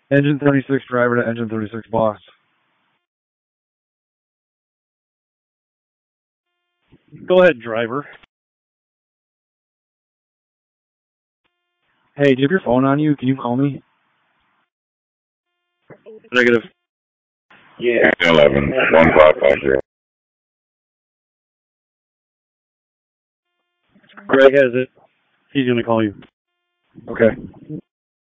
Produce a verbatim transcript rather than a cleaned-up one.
Engine thirty-six driver to engine thirty-six boss. Go ahead, driver. Hey, do you have your phone on you? Can you call me? Negative. Yeah. eleven, one five five zero. Greg has it. He's going to call you. Okay.